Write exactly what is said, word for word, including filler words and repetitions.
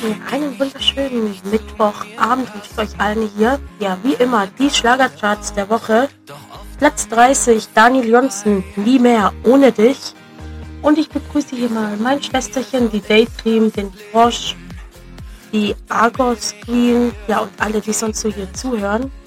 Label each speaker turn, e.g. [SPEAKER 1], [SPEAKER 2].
[SPEAKER 1] Ja, einen wunderschönen Mittwochabend wünsche ich euch allen hier. Ja, wie immer, die Schlagercharts der Woche. Platz dreißig, Daniel Johnson, Nie mehr ohne dich. Und ich begrüße hier mal mein Schwesterchen, die Daydream, den Frosch, die Argos Queen, ja und alle, die sonst so hier zuhören.